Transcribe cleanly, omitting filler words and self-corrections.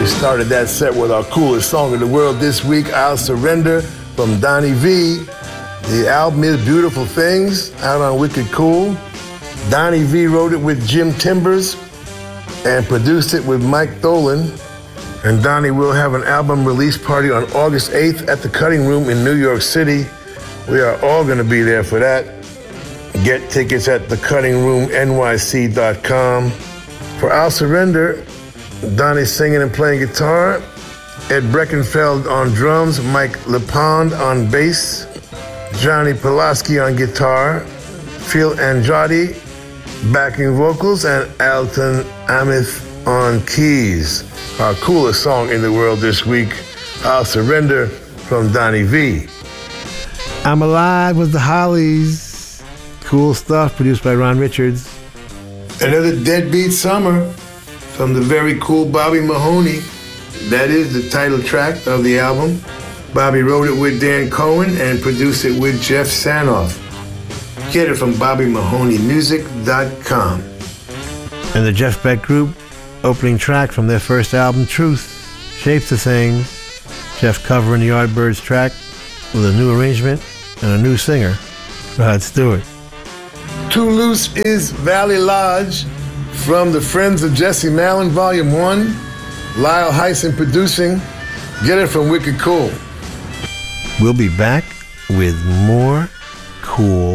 We started that set with our coolest song in the world this week, I'll Surrender, from Donnie V. The album is Beautiful Things, out on Wicked Cool. Donnie V wrote it with Jim Timbers and produced it with Mike Dolan. And Donnie will have an album release party on August 8th at the Cutting Room in New York City. We are all going to be there for that. Get tickets at thecuttingroomnyc.com. For I'll Surrender, Donnie singing and playing guitar, Ed Breckenfeld on drums, Mike LePond on bass, Johnny Pulaski on guitar, Phil Andrade backing vocals, and Alton Amith on keys. Our coolest song in the world this week, I'll Surrender, from Donnie V. I'm Alive with the Hollies. Cool stuff, produced by Ron Richards. Another Deadbeat Summer from the very cool Bobby Mahoney. That is the title track of the album. Bobby wrote it with Dan Cohen and produced it with Jeff Sanoff. Get it from BobbyMahoneyMusic.com. And the Jeff Beck Group, opening track from their first album, Truth, Shapes of Things. Jeff covering the Yardbirds track with a new arrangement and a new singer, Rod Stewart. Too Loose is Valley Lodge from the Friends of Jesse Malin, Volume 1. Lyle Hyson producing. Get it from Wicked Cool. We'll be back with more cool